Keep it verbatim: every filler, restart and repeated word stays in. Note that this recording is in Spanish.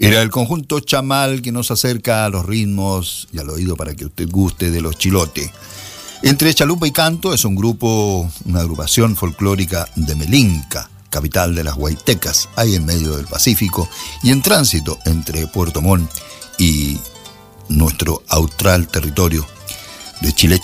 Era el conjunto Chamal que nos acerca a los ritmos y al oído para que usted guste de los Chilote. Entre Chalupa y Canto es un grupo, una agrupación folclórica de Melinca, capital de las Huaytecas, ahí en medio del Pacífico y en tránsito entre Puerto Montt y nuestro austral territorio de Chile.